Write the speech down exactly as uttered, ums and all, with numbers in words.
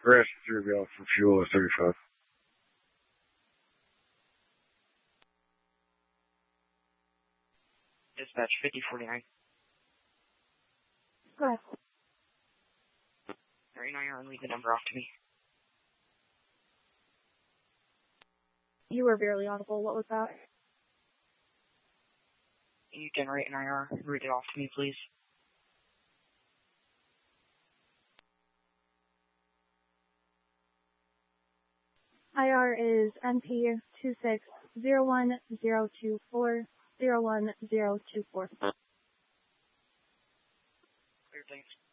Rest three gallons for fuel is thirty-five. Dispatch fifty forty-nine. Go ahead. Right now you're on, leave the number off to me. You were barely audible. What was that? Can you generate an I R? Read it off to me, please. I R is N P two six zero one zero two four zero one zero two four. Clear, thanks.